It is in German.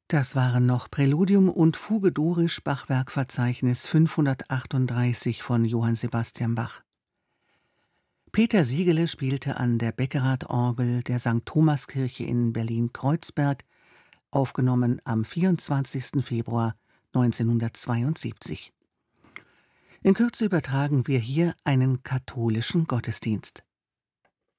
Das waren noch Präludium und Fuge dorisch, Bachwerkverzeichnis 538 von Johann Sebastian Bach. Peter Siegele spielte an der Beckerath-Orgel der St. Thomaskirche in Berlin-Kreuzberg, aufgenommen am 24. Februar 1972. In Kürze übertragen wir hier einen katholischen Gottesdienst.